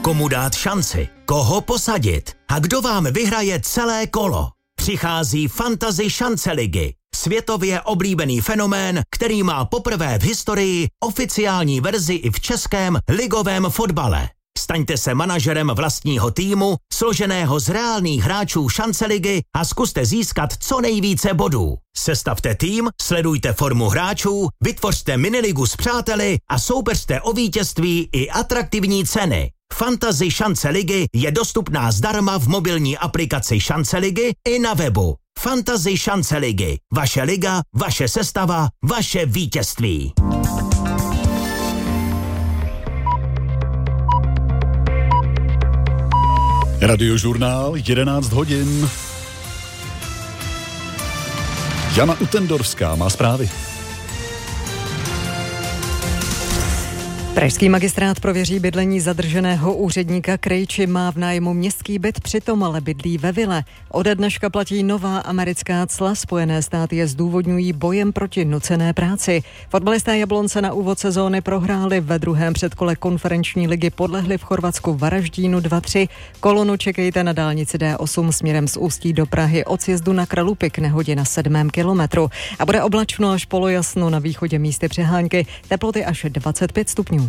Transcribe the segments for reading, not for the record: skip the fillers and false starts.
Komu dát šanci? Koho posadit? A kdo vám vyhraje celé kolo? Přichází Fantasy šance ligy. Světově oblíbený fenomén, který má poprvé v historii oficiální verzi i v českém ligovém fotbale. Staňte se manažerem vlastního týmu, složeného z reálných hráčů šance ligy a zkuste získat co nejvíce bodů. Sestavte tým, sledujte formu hráčů, vytvořte miniligu s přáteli a soupeřte o vítězství i atraktivní ceny. Fantasy šance ligy je dostupná zdarma v mobilní aplikaci šance ligy i na webu. Fantasy šance ligy. Vaše liga, vaše sestava, vaše vítězství. Radiožurnál 11 hodin. Jana Utendorská má zprávy. Pražský magistrát prověří bydlení zadrženého úředníka Krejči, má v nájmu městský byt, přitom ale bydlí ve vile. Ode dneška platí nová americká cla, Spojené státy je zdůvodňují bojem proti nucené práci. Fotbalisté Jablonce na úvod sezóny prohráli, ve druhém předkole konferenční ligy podlehli v Chorvatsku Varaždínu 2-3. Kolonu čekejte na dálnici D8 směrem z Ústí do Prahy od sjezdu na Kralupy k nehodě na 7. kilometru. A bude oblačno až polojasno, na východě místy přehánky, teploty až 25 stupňů.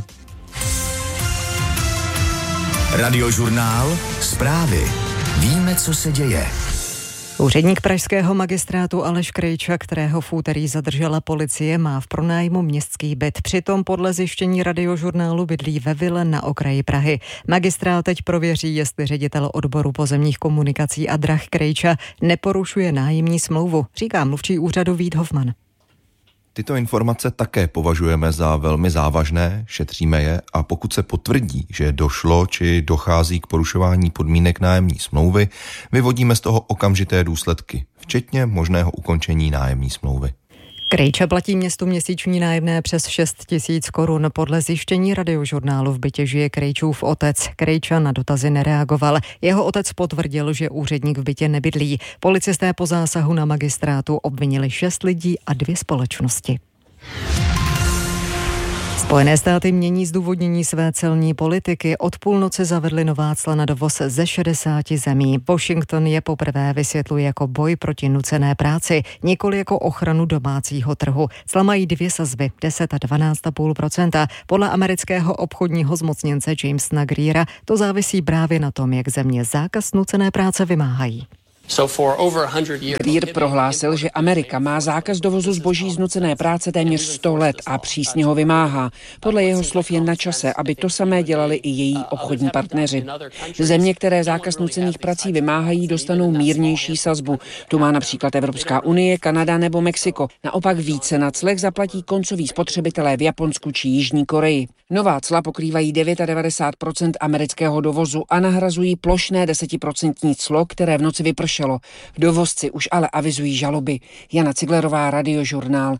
Radiožurnál, zprávy. Víme, co se děje. Úředník pražského magistrátu Aleš Krejča, kterého v úterý zadržela policie, má v pronájmu městský byt. Přitom podle zjištění Radiožurnálu bydlí ve vile na okraji Prahy. Magistrát teď prověří, jestli ředitel odboru pozemních komunikací a drah Krejča neporušuje nájemní smlouvu, říká mluvčí úřadu Vít Hofman. Tyto informace také považujeme za velmi závažné, šetříme je a pokud se potvrdí, že došlo či dochází k porušování podmínek nájemní smlouvy, vyvodíme z toho okamžité důsledky, včetně možného ukončení nájemní smlouvy. Krejča platí městu měsíční nájemné přes 6 000 korun. Podle zjištění Radiožurnálu v bytě žije Krejčův otec. Krejča na dotazy nereagoval. Jeho otec potvrdil, že úředník v bytě nebydlí. Policisté po zásahu na magistrátu obvinili 6 lidí a 2 společnosti. Spojené státy mění zdůvodnění své celní politiky. Od půlnoci zavedly nová cla na dovoz ze 60 zemí. Washington je poprvé vysvětluje jako boj proti nucené práci, nikoli jako ochranu domácího trhu. Cla mají 2 sazby, 10 a 12,5%. Podle amerického obchodního zmocněnce Jamesa Greera to závisí právě na tom, jak země zákaz nucené práce vymáhají. Greer prohlásil, že Amerika má zákaz dovozu zboží z nucené práce téměř 100 let a přísně ho vymáhá. Podle jeho slov je na čase, aby to samé dělali i její obchodní partneři. Země, které zákaz nucených prací vymáhají, dostanou mírnější sazbu. Tu má například Evropská unie, Kanada nebo Mexiko. Naopak více na clech zaplatí koncoví spotřebitelé v Japonsku či Jižní Koreji. Nová cla pokrývají 99% amerického dovozu a nahrazují plošné 10% clo, které v noci vypršelo. Dovozci už ale avizují žaloby. Jana Ciglerová, Radiožurnál.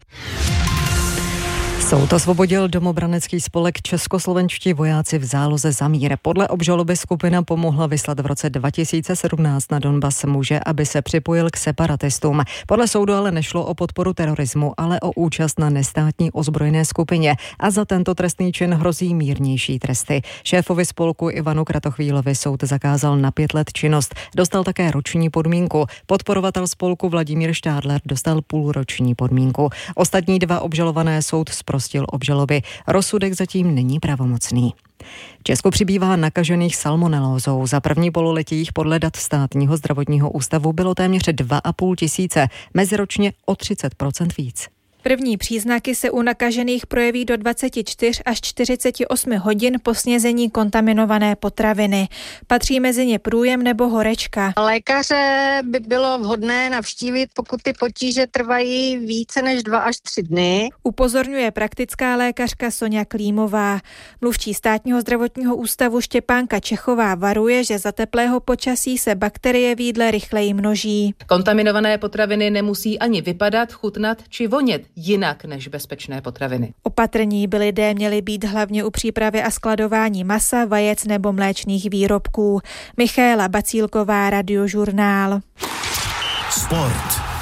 Soud osvobodil domobranecký spolek Českoslovenští vojáci v záloze za mír. Podle obžaloby skupina pomohla vyslat v roce 2017 na Donbas muže, aby se připojil k separatistům. Podle soudu ale nešlo o podporu terorismu, ale o účast na nestátní ozbrojené skupině a za tento trestný čin hrozí mírnější tresty. Šéfovi spolku Ivanu Kratochvílovi soud zakázal na 5 let činnost. Dostal také roční podmínku. Podporovatel spolku Vladimír Štádler dostal půlroční podmínku. Ostatní 2 obžalované soud zprostil obžaloby. Rozsudek zatím není pravomocný. V Česku přibývá nakažených salmonelózou. Za první pololetí jich podle dat Státního zdravotního ústavu bylo téměř 2,5 tisíce, meziročně o 30% víc. První příznaky se u nakažených projeví do 24 až 48 hodin po snězení kontaminované potraviny. Patří mezi ně průjem nebo horečka. Lékaře by bylo vhodné navštívit, pokud ty potíže trvají více než 2 až 3 dny. Upozorňuje praktická lékařka Soňa Klímová. Mluvčí Státního zdravotního ústavu Štěpánka Čechová varuje, že za teplého počasí se bakterie v jídle rychleji množí. Kontaminované potraviny nemusí ani vypadat, chutnat či vonět jinak než bezpečné potraviny. Opatrní by lidé měli být hlavně u přípravy a skladování masa, vajec nebo mléčných výrobků. Michaela Bacílková, Radiožurnál. Sport.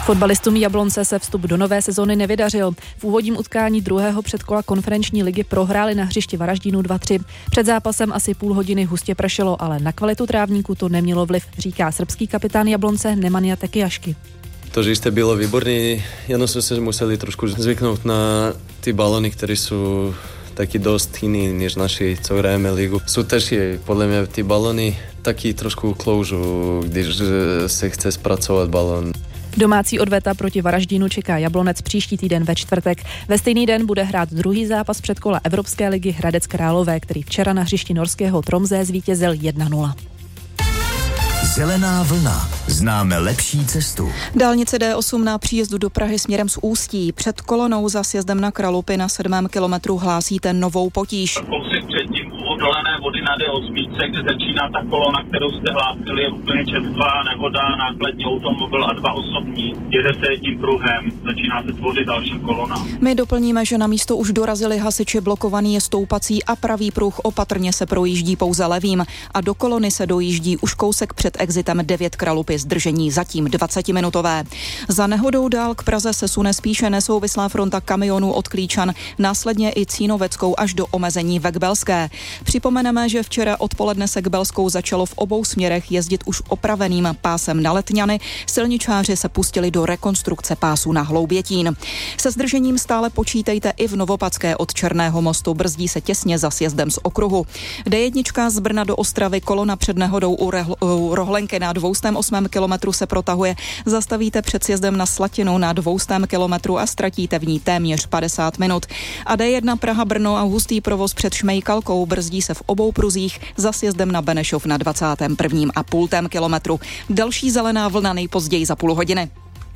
Fotbalistům Jablonce se vstup do nové sezony nevydařil. V úvodním utkání druhého předkola konferenční ligy prohráli na hřišti Varaždínu 2-3. Před zápasem asi půl hodiny hustě pršelo, ale na kvalitu trávníku to nemělo vliv, říká srbský kapitán Jablonce Nemanja Tekijašky. To žisté bylo výborné, jenom jsme se museli trošku zvyknout na ty balony, které jsou taky dost jiný než naši, co hrajeme ligu. Jsou těžší, podle mě ty balony taky trošku kloužou, když se chce zpracovat balon. Domácí odveta proti Varaždínu čeká Jablonec příští týden ve čtvrtek. Ve stejný den bude hrát druhý zápas předkola Evropské ligy Hradec Králové, který včera na hřišti norského Tromsø zvítězil 1-0. Zelená vlna. Známe lepší cestu. Dálnice D8 na příjezdu do Prahy směrem z Ústí. Před kolonou za sjezdem na Kralupy na 7. kilometru hlásíte novou potíž. Kousek předtím odolené vody na D8, kde začíná ta kolona, kterou jste hlásili, je úplně čerstvá, nehoda, nákladní automobil a 2 osobní. Jede se jedním pruhem, začíná se tvořit další kolona. My doplníme, že na místo už dorazili hasiči, blokovaný je stoupací a pravý pruh opatrně se projíždí pouze levým a do kolony se dojíždí už kousek před exitem 9 Kralupy, zdržení zatím 20-minutové. Za nehodou dál k Praze se sune spíše nesouvislá fronta kamionů od Klíčan, následně i Cínoveckou až do omezení ve Kbelské. Připomeneme, že včera odpoledne se Kbelskou začalo v obou směrech jezdit už opraveným pásem na Letňany. Silničáři se pustili do rekonstrukce pásů na Hloubětín. Se zdržením stále počítejte i v Novopadské od Černého mostu, brzdí se těsně za sjezdem z okruhu. D1 z Brna do Ostravy, kolona před nehodou u Rohlenky na 208. kilometru se protahuje. Zastavíte před sjezdem na Slatinu na 200. kilometru a ztratíte v ní téměř 50 minut. A D1 Praha-Brno a hustý provoz před Šmejkalkou, brzdí se v obou pruzích za sjezdem na Benešov na 21,5 kilometru. Další zelená vlna nejpozději za půl hodiny.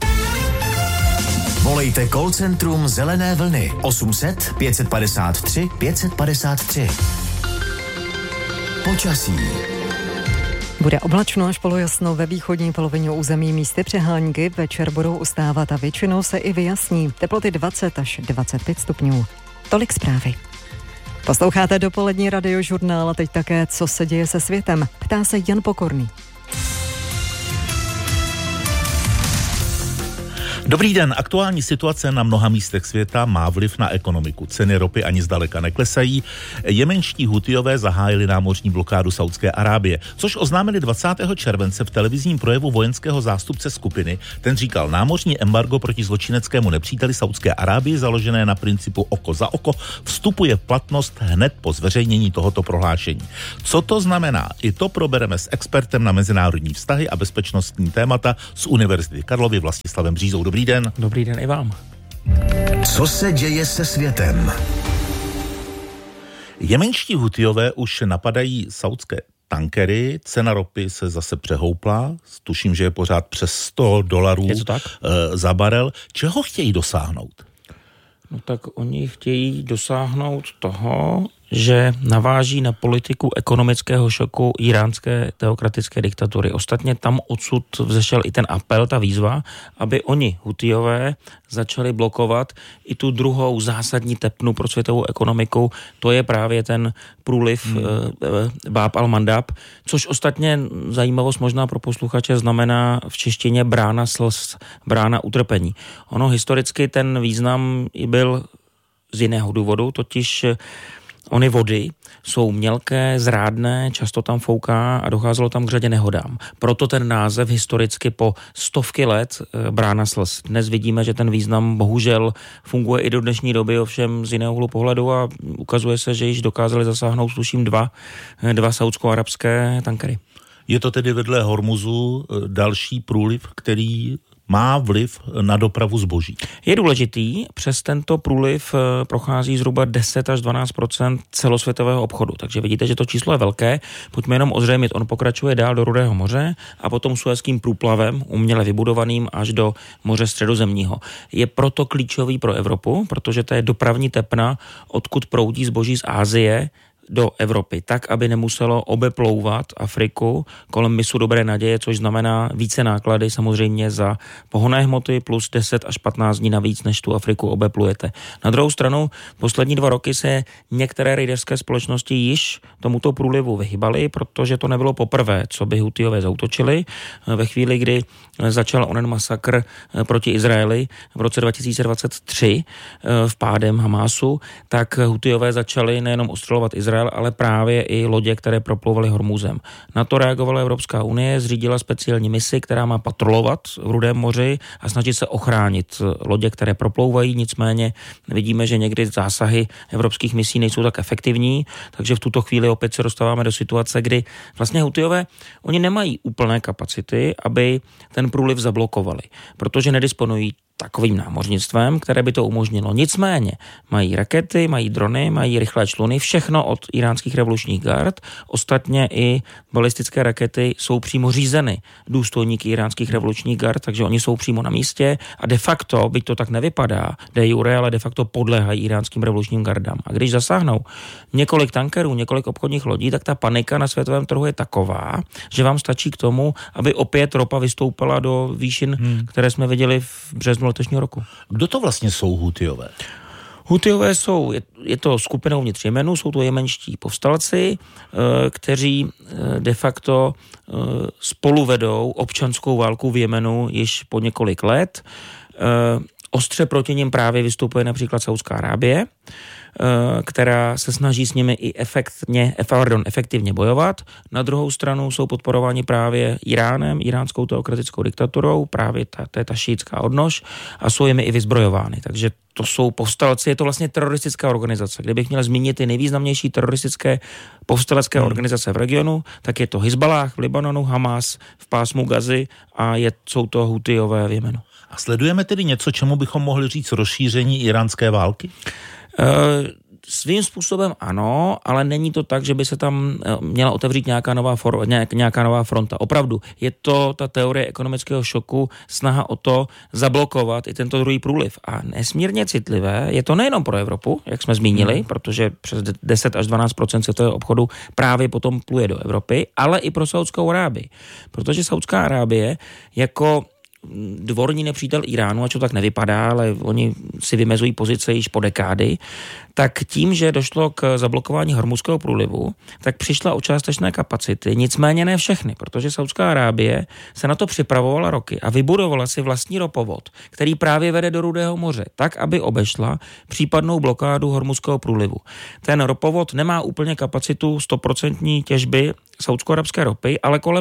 Volejte call centrum Zelené vlny 800 553 553. Počasí. Bude oblačno až polojasno ve východní polovině území, místy přehánky, večer budou ustávat a většinou se i vyjasní. Teploty 20 až 25 stupňů. Tolik zprávy. Posloucháte dopolední radiožurnál a teď také, co se děje se světem. Ptá se Jan Pokorný. Dobrý den. Aktuální situace na mnoha místech světa má vliv na ekonomiku. Ceny ropy ani zdaleka neklesají. Jemenští Hutijové zahájili námořní blokádu Saúdské Arábie, což oznámili 20. července v televizním projevu vojenského zástupce skupiny. Ten říkal, námořní embargo proti zločineckému nepříteli Saúdské Arábii, založené na principu oko za oko, vstupuje v platnost hned po zveřejnění tohoto prohlášení. Co to znamená? I to probereme s expertem na mezinárodní vztahy a bezpečnostní témata z Univerzity Karlovy Vlastislavem Břízou. Dobrý den. Dobrý den i vám. Co se děje se světem? Jemenští Hutijové už napadají saúdské tankery, cena ropy se zase přehoupla, tuším, že je pořád přes $100 za barel. Čeho chtějí dosáhnout? No tak oni chtějí dosáhnout toho, že naváží na politiku ekonomického šoku iránské teokratické diktatury. Ostatně tam odsud vzešel i ten apel, ta výzva, aby oni, Hutijové, začali blokovat i tu druhou zásadní tepnu pro světovou ekonomiku. To je právě ten průliv Báb al-Mandab, což ostatně zajímavost možná pro posluchače znamená v češtině brána slz, brána utrpení. Ono historicky ten význam i byl z jiného důvodu, totiž ony vody jsou mělké, zrádné, často tam fouká a docházelo tam k řadě nehodám. Proto ten název historicky po stovky let brána slz. Dnes vidíme, že ten význam bohužel funguje i do dnešní doby, ovšem z jiného úhlu pohledu a ukazuje se, že již dokázali zasáhnout, tuším, dva saúdsko-arabské tankery. Je to tedy vedle Hormuzu další průliv, který má vliv na dopravu zboží. Je důležitý, přes tento průliv prochází zhruba 10 až 12% celosvětového obchodu, takže vidíte, že to číslo je velké. Pojďme jenom ozřejmit, on pokračuje dál do Rudého moře a potom Suezským průplavem, uměle vybudovaným až do moře Středozemního. Je proto klíčový pro Evropu, protože to je dopravní tepna, odkud proudí zboží z Asie do Evropy, tak, aby nemuselo obeplouvat Afriku kolem mysu Dobré naděje, což znamená více náklady samozřejmě za pohonné hmoty plus 10 až 15 dní navíc, než tu Afriku obeplujete. Na druhou stranu, poslední 2 roky se některé rejderské společnosti již tomuto průlivu vyhybaly, protože to nebylo poprvé, co by Hutijové zaútočili. Ve chvíli, kdy začal onen masakr proti Izraeli v roce 2023 vpádem Hamásu, tak Hutijové začali nejenom ostřelovat Izrael, ale právě i lodě, které proplouvaly Hormuzem. Na to reagovala Evropská unie, zřídila speciální misi, která má patrolovat v Rudém moři a snažit se ochránit lodě, které proplouvají. Nicméně vidíme, že někdy zásahy evropských misí nejsou tak efektivní, takže v tuto chvíli opět se dostáváme do situace, kdy vlastně Hutijové, oni nemají úplné kapacity, aby ten průliv zablokovali, protože nedisponují takovým námořnictvem, které by to umožnilo. Nicméně mají rakety, mají drony, mají rychlé čluny, všechno od iránských revolučních gard. Ostatně i balistické rakety jsou přímo řízeny důstojníky iránských revolučních gard, takže oni jsou přímo na místě a de facto, byť to tak nevypadá, de jure, ale de facto podléhají iránským revolučním gardám. A když zasáhnou několik tankerů, několik obchodních lodí, tak ta panika na světovém trhu je taková, že vám stačí k tomu, aby opět ropa vystoupala do výšin, které jsme viděli v březnu letošního roku. Kdo to vlastně jsou Hutijové? Hutijové jsou, je to skupinou uvnitř Jemenu, jsou to jemenští povstalci, kteří de facto spolu vedou občanskou válku v Jemenu již po několik let. Ostře proti nim právě vystupuje například Saudská Arábie, která se snaží s nimi i efektivně bojovat. Na druhou stranu jsou podporováni právě Iránem, iránskou teokratickou diktaturou, právě to je ta šíitská odnož a jsou jimi i vyzbrojovány. Takže to jsou povstalci, je to vlastně teroristická organizace. Kdybych měl zmínit ty nejvýznamnější teroristické povstalecké organizace v regionu, tak je to Hizballáh v Libanonu, Hamás v pásmu Gazy a jsou to Hutijové v Jemenu. A sledujeme tedy něco, čemu bychom mohli říct rozšíření iránské války? Svým způsobem ano, ale není to tak, že by se tam měla otevřít nějaká nová fronta. Opravdu, je to ta teorie ekonomického šoku, snaha o to zablokovat i tento druhý průliv. A nesmírně citlivé je to nejenom pro Evropu, jak jsme zmínili, protože přes 10 až 12% světového obchodu právě potom pluje do Evropy, ale i pro Saudskou Arábii. Protože Saudská Arábie jako dvorní nepřítel Iránu, ač to tak nevypadá, ale oni si vymezují pozice již po dekády, tak tím, že došlo k zablokování Hormuzského průlivu, tak přišla o částečné kapacity, nicméně ne všechny, protože Saudská Arábie se na to připravovala roky a vybudovala si vlastní ropovod, který právě vede do Rudého moře, tak, aby obešla případnou blokádu Hormuzského průlivu. Ten ropovod nemá úplně kapacitu 100% těžby saudsko-arabské ropy, ale kolem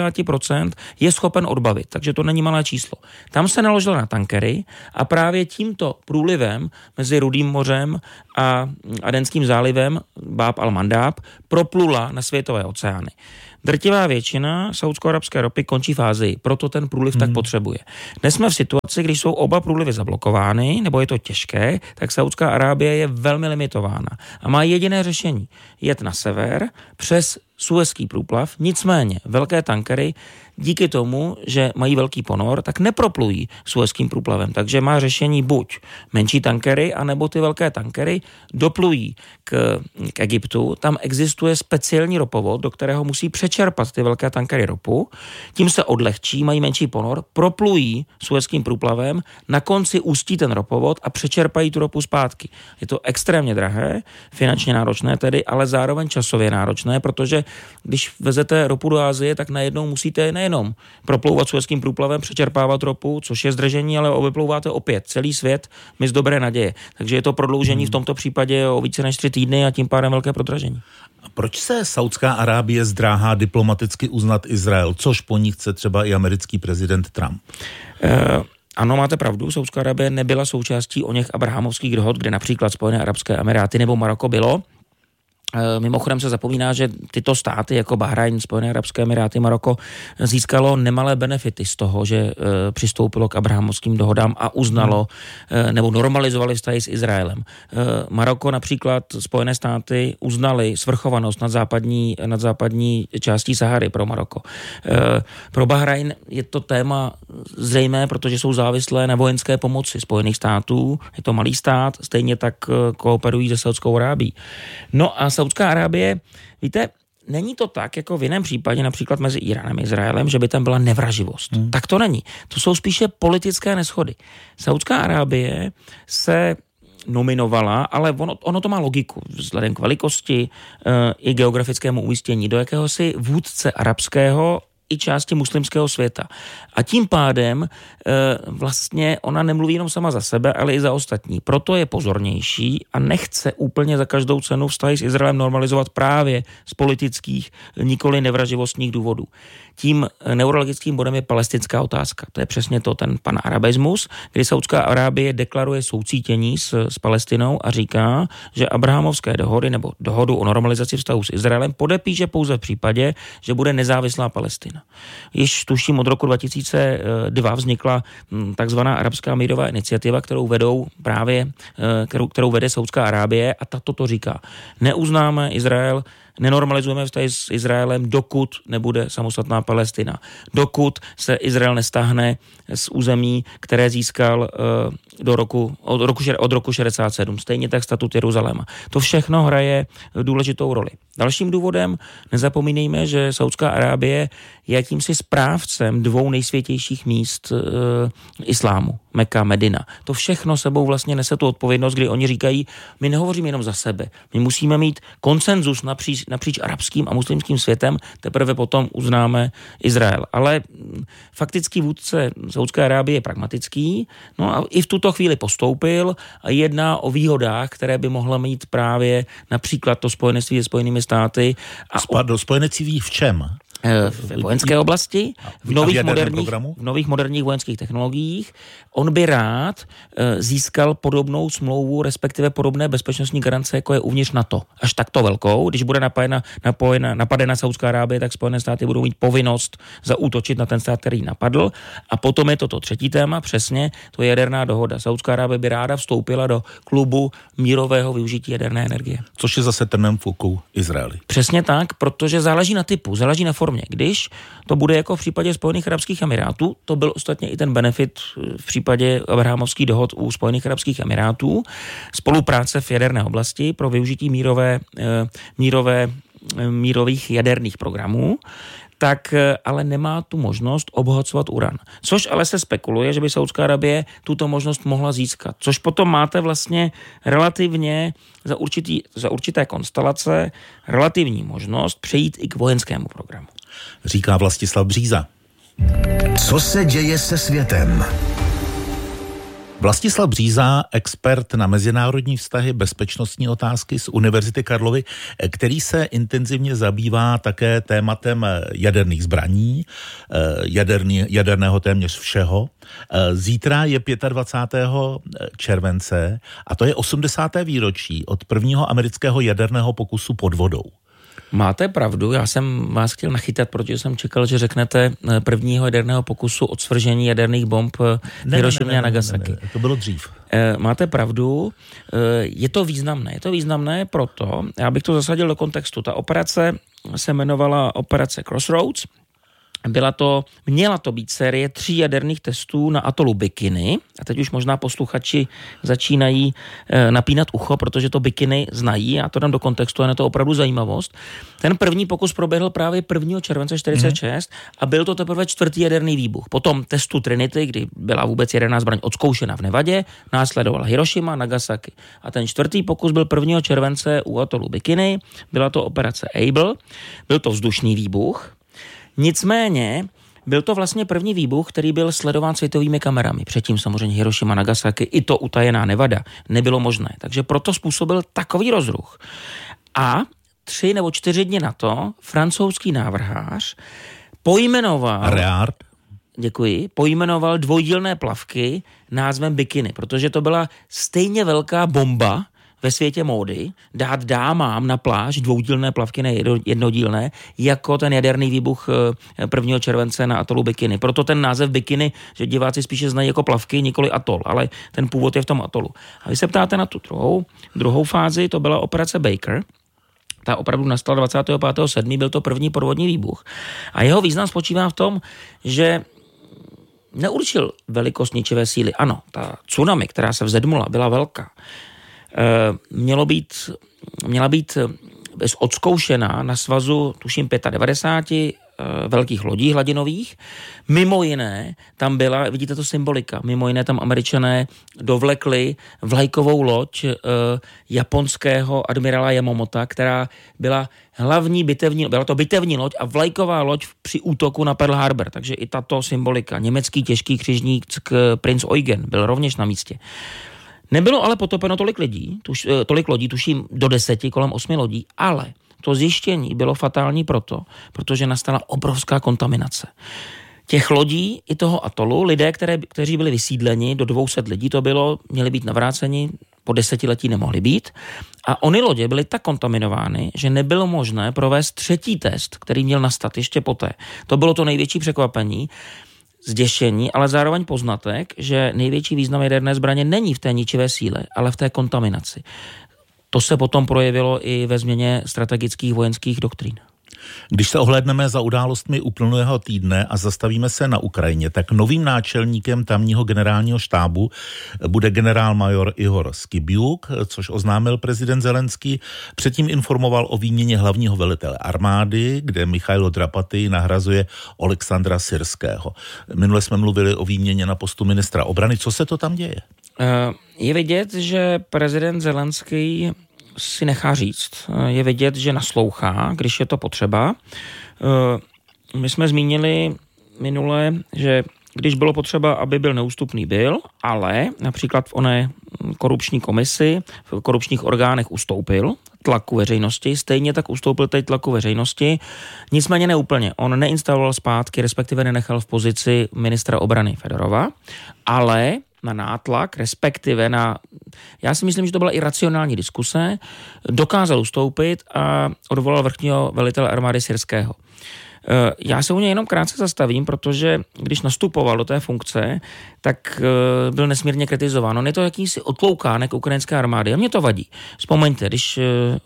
60% je schopen odbavit, takže to není malé číslo. Tam se naložilo na tankery a právě tímto průlivem mezi Rudým mořem a Adenským zálivem Báb al-Mandab proplula na světové oceány. Drtivá většina saudsko-arabské ropy končí v Asii, proto ten průliv tak potřebuje. Dnes jsme v situaci, když jsou oba průlivy zablokovány, nebo je to těžké, tak Saudská Arábie je velmi limitována a má jediné řešení. Jet na sever přes Suezský průplav, nicméně velké tankery díky tomu, že mají velký ponor, tak neproplují Suezským průplavem. Takže má řešení buď menší tankery, anebo ty velké tankery doplují k Egyptu. Tam existuje speciální ropovod, do kterého musí přečerpat ty velké tankery ropu. Tím se odlehčí, mají menší ponor, proplují Suezským průplavem, na konci ústí ten ropovod a přečerpají tu ropu zpátky. Je to extrémně drahé, finančně náročné tedy, ale zároveň časově náročné, protože když vezete ropu do Asie, tak najednou musíte nejenom proplouvat Suezským průplavem, přečerpávat ropu, což je zdržení, ale obeplouváte opět celý svět mys Dobré naděje. Takže je to prodloužení v tomto případě o více než 3 týdny a tím pádem velké prodražení. A proč se Saudská Arábie zdráhá diplomaticky uznat Izrael, což po ní chce třeba i americký prezident Trump? Ano, máte pravdu, Saudská Arábie nebyla součástí oněch abrahamovských dohod, kde například Spojené arabské emiráty nebo Maroko bylo. Mimochodem se zapomíná, že tyto státy jako Bahrajn, Spojené arabské emiráty, Maroko získalo nemalé benefity z toho, že přistoupilo k abrahamovským dohodám a uznalo nebo normalizovali vztahy s Izraelem. Maroko například, Spojené státy uznali svrchovanost nad západní částí Sahary pro Maroko. Pro Bahrajn je to téma zřejmé, protože jsou závislé na vojenské pomoci Spojených států. Je to malý stát, stejně tak kooperují se Saudskou Arábií. No a Saudská Arábie, víte, není to tak, jako v jiném případě, například mezi Iránem a Izraelem, že by tam byla nevraživost. Tak to není. To jsou spíše politické neshody. Saudská Arábie se nominovala, ale ono to má logiku vzhledem k velikosti i geografickému umístění do jakéhosi vůdce arabského i části muslimského světa. A tím pádem vlastně ona nemluví jenom sama za sebe, ale i za ostatní. Proto je pozornější a nechce úplně za každou cenu vztahy s Izraelem normalizovat právě z politických, nikoli nevraživostních důvodů. Tím neurologickým bodem je palestinská otázka. To je přesně to, ten panarabismus, kdy Saudská Arábie deklaruje soucítění s Palestinou a říká, že abrahamovské dohody nebo dohodu o normalizaci vztahu s Izraelem podepíše pouze v případě, že bude nezávislá Palestina. Již tuším od roku 2002 vznikla takzvaná arabská mírová iniciativa, kterou vede Saudská Arábie a tato to říká. Neuznáme Izrael, nenormalizujeme vztahy s Izraelem, dokud nebude samostatná Palestina. Dokud se Izrael nestáhne z území, které získal od roku 67. Stejně tak statut Jeruzaléma. To všechno hraje důležitou roli. Dalším důvodem, nezapomínejme, že Saudská Arábie je jakýmsi správcem dvou nejsvětějších míst islámu, Mekka, Medina. To všechno sebou vlastně nese tu odpovědnost, kdy oni říkají, my nehovoříme jenom za sebe, my musíme mít konsenzus napříč arabským a muslimským světem, teprve potom uznáme Izrael. Ale faktický vůdce Saudské Arábie je pragmatický, no a i v tuto chvíli postoupil a jedná o výhodách, které by mohla mít právě například to spojenectví se Spojenými státy. Spojenectví v čem? V vojenské oblasti, v nových moderních vojenských technologiích. On by rád získal podobnou smlouvu, respektive podobné bezpečnostní garance, jako je uvnitř NATO. Až takto velkou, když bude napadena Saudská Arábie, tak Spojené státy budou mít povinnost zaútočit na ten stát, který napadl. A potom je to třetí téma, přesně, to je jaderná dohoda. Saudská Arábie by ráda vstoupila do klubu mírového využití jaderné energie. Což je zase trnem v oku Izraeli. Přesně tak, protože záleží na typu, záleží na formě. Když to bude jako v případě Spojených arabských emirátů, to byl ostatně i ten benefit v případě abrahamovských dohod u Spojených arabských emirátů, spolupráce v jaderné oblasti pro využití mírových jaderných programů, tak ale nemá tu možnost obohacovat uran. Což ale se spekuluje, že by Saudská Arabie tuto možnost mohla získat. Což potom máte vlastně relativně za určité konstelace relativní možnost přejít i k vojenskému programu. Říká Vlastislav Bříza. Co se děje se světem? Vlastislav Bříza, expert na mezinárodní vztahy, bezpečnostní otázky z Univerzity Karlovy, který se intenzivně zabývá také tématem jaderných zbraní, jaderného téměř všeho. Zítra je 25. července a to je 80. výročí od prvního amerického jaderného pokusu pod vodou. Máte pravdu, já jsem vás chtěl nachytat, protože jsem čekal, že řeknete prvního jaderného pokusu od svržení jaderných bomb v Hirošimě a Nagasaki. Ne, to bylo dřív. Máte pravdu, je to významné proto, já bych to zasadil do kontextu, ta operace se jmenovala operace Crossroads. Měla to být série 3 jaderných testů na atolu Bikini. A teď už možná posluchači začínají napínat ucho, protože to Bikini znají. A to dám do kontextu, je na to opravdu zajímavost. Ten první pokus proběhl právě 1. července 1946 a byl to teprve 4. jaderný výbuch. Potom testu Trinity, kdy byla vůbec jaderná zbraň odzkoušena v Nevadě, následovala Hirošima, Nagasaki. A ten 4. pokus byl 1. července u atolu Bikini. Byla to operace Able. Byl to vzdušný výbuch. Nicméně byl to vlastně první výbuch, který byl sledován světovými kamerami. Předtím samozřejmě Hirošima, Nagasaki, i to utajená Nevada nebylo možné. Takže proto způsobil takový rozruch. A 3 nebo 4 dny na to francouzský návrhář pojmenoval dvoudílné plavky názvem Bikini, protože to byla stejně velká bomba ve světě módy dát dámám na pláž dvoudílné plavky, ne jednodílné, jako ten jaderný výbuch 1. července na atolu Bikini. Proto ten název Bikini, že diváci spíše znají jako plavky, nikoli atol, ale ten původ je v tom atolu. A vy se ptáte na tu druhou fázi, to byla operace Baker. Ta opravdu nastala 25.7., byl to první podvodní výbuch. A jeho význam spočívá v tom, že neurčil velikost ničivé síly. Ano, ta tsunami, která se vzedmula, byla velká. Měla být odzkoušená na svazu, tuším, 95 velkých lodí hladinových. Mimo jiné tam byla, vidíte to symbolika, mimo jiné tam Američané dovlekli vlajkovou loď japonského admirála Yamamota, která byla hlavní byla to bitevní loď a vlajková loď při útoku na Pearl Harbor. Takže i tato symbolika. Německý těžký křižník Prinz Eugen byl rovněž na místě. Nebylo ale potopeno tolik lodí, tuším do 10, kolem 8 lodí, ale to zjištění bylo fatální protože nastala obrovská kontaminace. Těch lodí i toho atolu, lidé, kteří byli vysídleni, do 200 lidí to bylo, měli být navráceni, po 10letí nemohli být. A ony lodě byly tak kontaminovány, že nebylo možné provést třetí test, který měl nastat ještě poté. To bylo to největší překvapení, zděšení, ale zároveň poznatek, že největší význam jaderné zbraně není v té ničivé síle, ale v té kontaminaci. To se potom projevilo i ve změně strategických vojenských doktrín. Když se ohlédneme za událostmi uplynulého týdne a zastavíme se na Ukrajině, tak novým náčelníkem tamního generálního štábu bude generálmajor Ihor Skibiuk, což oznámil prezident Zelenský. Předtím informoval o výměně hlavního velitele armády, kde Michailo Drapatý nahrazuje Oleksandra Syrského. Minule jsme mluvili o výměně na postu ministra obrany. Co se to tam děje? Je vidět, že prezident Zelenský si nechá říct. Je vidět, že naslouchá, když je to potřeba. My jsme zmínili minule, že když bylo potřeba, aby byl neústupný, byl, ale například v oné korupční komisi, v korupčních orgánech ustoupil tlaku veřejnosti, stejně tak ustoupil teď tlaku veřejnosti, nicméně neúplně. On neinstaloval zpátky, respektive nenechal v pozici ministra obrany Fedorova, ale na nátlak, respektive já si myslím, že to byla i racionální diskuse, dokázal ustoupit a odvolal vrchního velitele armády Syrského. Já se u něj jenom krátce zastavím, protože když nastupoval do té funkce, tak byl nesmírně kritizován. On je to jakýsi otloukánek ukrajinské armády a mě to vadí. Vzpomeňte, když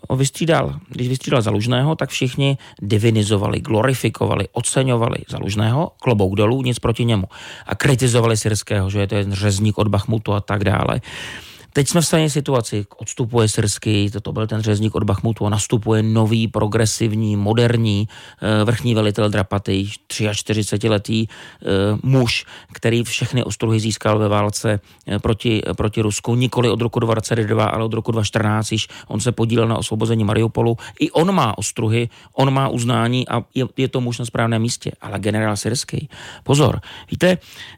vystřídal Zalužného, tak všichni divinizovali, glorifikovali, oceňovali Zalužného, klobouk dolů, nic proti němu. A kritizovali Syrského, že je to jeden řezník od Bachmutu a tak dále. Teď jsme v stejné situaci, odstupuje Syrský, to byl ten řezník od Bachmutu a nastupuje nový, progresivní, moderní vrchní velitel Drapatý, 43letý muž, který všechny ostruhy získal ve válce proti Rusku, nikoli od roku 2022, ale od roku 2014, již on se podílel na osvobození Mariupolu. I on má ostruhy, on má uznání a je to muž na správném místě. Ale generál Syrský, pozor, víte,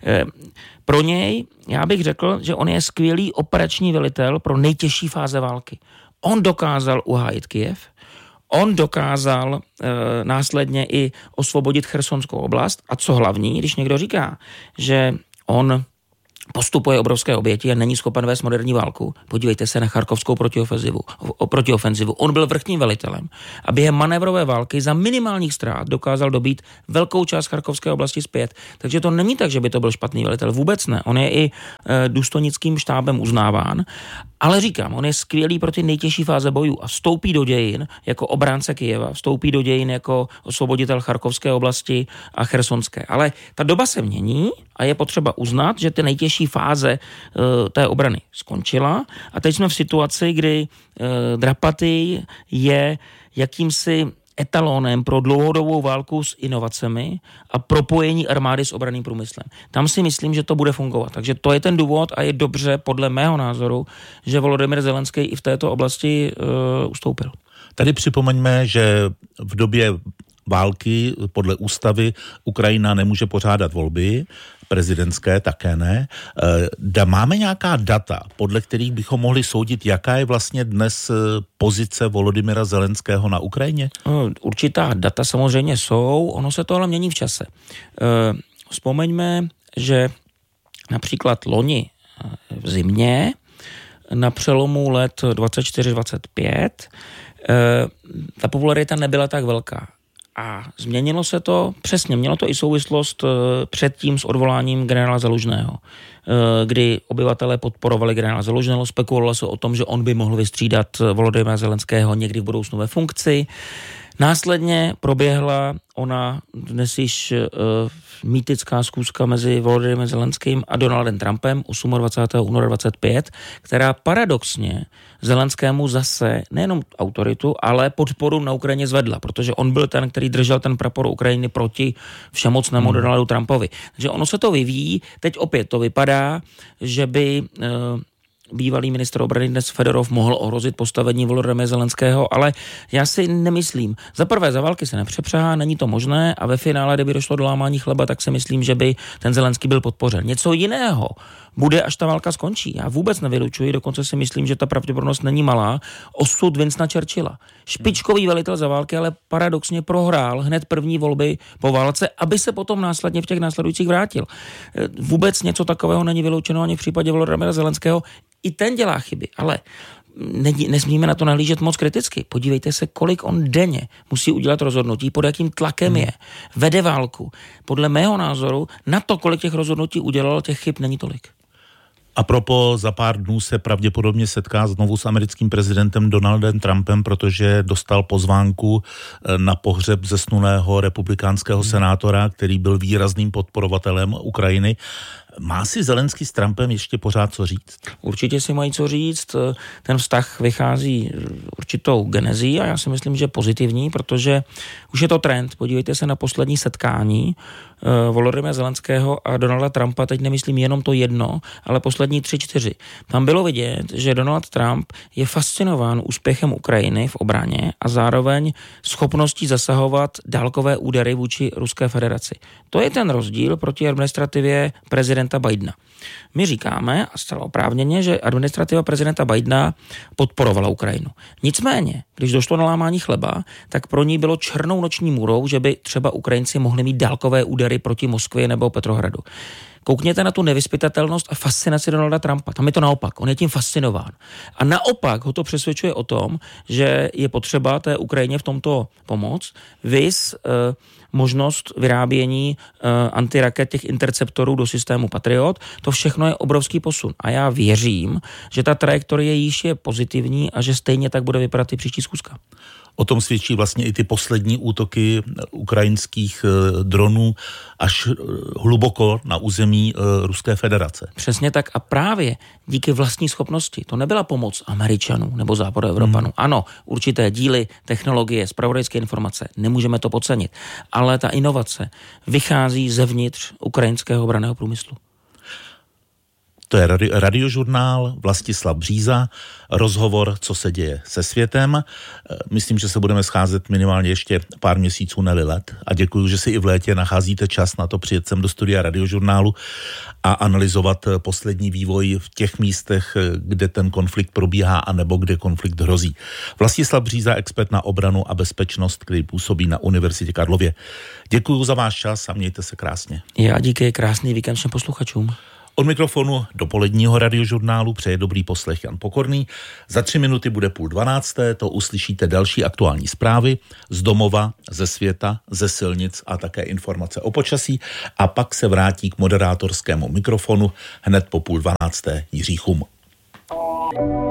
pro něj, já bych řekl, že on je skvělý operační velitel pro nejtěžší fáze války. On dokázal uhájit Kyjev, on dokázal následně i osvobodit Chersonskou oblast a co hlavní, když někdo říká, že on postupuje obrovské oběti a není schopen vést moderní válku. Podívejte se na charkovskou protiofenzivu. On byl vrchním velitelem a během manévrové války za minimálních ztrát dokázal dobít velkou část charkovské oblasti zpět. Takže to není tak, že by to byl špatný velitel. Vůbec ne. On je i důstojnickým štábem uznáván, ale říkám, on je skvělý pro ty nejtěžší fáze bojů a vstoupí do dějin jako obránce Kyjeva, vstoupí do dějin jako osvoboditel charkovské oblasti a chersonské. Ale ta doba se mění a je potřeba uznat, že ty nejtěžší fáze té obrany skončila a teď jsme v situaci, kdy Drapatý je jakýmsi etalonem pro dlouhodobou válku s inovacemi a propojení armády s obranným průmyslem. Tam si myslím, že to bude fungovat. Takže to je ten důvod a je dobře, podle mého názoru, že Volodymyr Zelenský i v této oblasti ustoupil. Tady připomeňme, že v době války podle ústavy Ukrajina nemůže pořádat volby, prezidentské také ne. Máme nějaká data, podle kterých bychom mohli soudit, jaká je vlastně dnes pozice Volodymyra Zelenského na Ukrajině? Určitá data samozřejmě jsou, ono se to ale mění v čase. Vzpomeňme, že například loni v zimě na přelomu let 24-25 ta popularita nebyla tak velká. A změnilo se to, přesně, mělo to i souvislost předtím s odvoláním generála Zalužného, kdy obyvatelé podporovali generála Zalužného, spekulovalo se o tom, že on by mohl vystřídat Volodymyra Zelenského někdy v budoucnu ve funkci. Následně proběhla ona dnes již mýtická schůzka mezi Volodymyrem Zelenským a Donaldem Trumpem 28. února 25, která paradoxně Zelenskému zase nejenom autoritu, ale podporu na Ukrajině zvedla, protože on byl ten, který držel ten prapor Ukrajiny proti všemocnému Donaldu Trumpovi. Takže ono se to vyvíjí, teď opět to vypadá, že by bývalý ministr obrany dnes Fedorov mohl ohrozit postavení Volodymyra Zelenského, ale já si nemyslím. Za prvé, za války se nepřepřahá, není to možné a ve finále, kdyby došlo do lámání chleba, tak si myslím, že by ten Zelenský byl podpořen. Něco jiného bude, až ta válka skončí. Já vůbec nevylučuji, dokonce si myslím, že ta pravděpodobnost není malá. Osud Winstona Churchilla. Špičkový velitel za války, ale paradoxně prohrál hned první volby po válce, aby se potom následně v těch následujících vrátil. Vůbec něco takového není vyloučeno ani v případě Volodymyra Zelenského. I ten dělá chyby, ale nesmíme na to nahlížet moc kriticky. Podívejte se, kolik on denně musí udělat rozhodnutí, pod jakým tlakem je, vede válku. Podle mého názoru na to, kolik těch rozhodnutí udělal, těch chyb není tolik. A propo, za pár dnů se pravděpodobně setká znovu s americkým prezidentem Donaldem Trumpem, protože dostal pozvánku na pohřeb zesnulého republikánského senátora, který byl výrazným podporovatelem Ukrajiny. Má si Zelenský s Trumpem ještě pořád co říct? Určitě si mají co říct. Ten vztah vychází určitou genezí a já si myslím, že pozitivní, protože už je to trend. Podívejte se na poslední setkání Volodymyra Zelenského a Donalda Trumpa, teď nemyslím jenom to jedno, ale poslední 3-4. Tam bylo vidět, že Donald Trump je fascinován úspěchem Ukrajiny v obraně a zároveň schopností zasahovat dálkové údery vůči Ruské federaci. To je ten rozdíl proti administrativě prezidenta Bidena. My říkáme, a zcela oprávněně, že administrativa prezidenta Bidena podporovala Ukrajinu. Nicméně, když došlo na lámání chleba, tak pro ní bylo černou noční můrou, že by třeba Ukrajinci mohli mít dálkové údery proti Moskvě nebo Petrohradu. Koukněte na tu nevyzpytatelnost a fascinaci Donalda Trumpa. Tam je to naopak. On je tím fascinován. A naopak ho to přesvědčuje o tom, že je potřeba té Ukrajině v tomto pomoct. Viz možnost vyrábění antiraket těch interceptorů do systému Patriot. To všechno je obrovský posun. A já věřím, že ta trajektorie již je pozitivní a že stejně tak bude vypadat i příští schůzka. O tom svědčí vlastně i ty poslední útoky ukrajinských dronů až hluboko na území Ruské federace. Přesně tak a právě díky vlastní schopnosti. To nebyla pomoc Američanů nebo Západoevropanů. Ano, určité díly, technologie, zpravodajské informace, nemůžeme to podcenit. Ale ta inovace vychází zevnitř ukrajinského obranného průmyslu. To je radiožurnál Vlastislav Bříza, rozhovor, co se děje se světem. Myslím, že se budeme scházet minimálně ještě pár měsíců, ne-li let. A děkuji, že si i v létě nacházíte čas na to přijet sem do studia radiožurnálu a analyzovat poslední vývoj v těch místech, kde ten konflikt probíhá a nebo kde konflikt hrozí. Vlastislav Bříza, expert na obranu a bezpečnost, který působí na Univerzitě Karlově. Děkuji za váš čas a mějte se krásně. Já díky, krásný víkend všem posluchačům. Od mikrofonu dopoledního radiožurnálu přeje dobrý poslech Jan Pokorný. Za 3 minuty bude 11:30, to uslyšíte další aktuální zprávy z domova, ze světa, ze silnic a také informace o počasí a pak se vrátí k moderátorskému mikrofonu hned po 11:30 Jiří Chum.